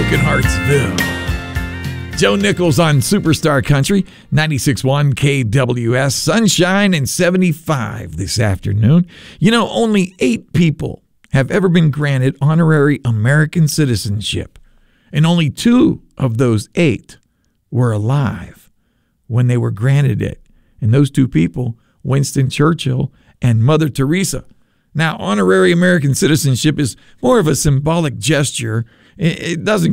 Broken Heartsville. Joe Nichols on Superstar Country, 96.1 KWS, sunshine and 75 this afternoon. You know, only 8 people have ever been granted honorary American citizenship, and only 2 of those 8 were alive when they were granted it. And those 2 people, Winston Churchill and Mother Teresa. Now, honorary American citizenship is more of a symbolic gesture. It doesn't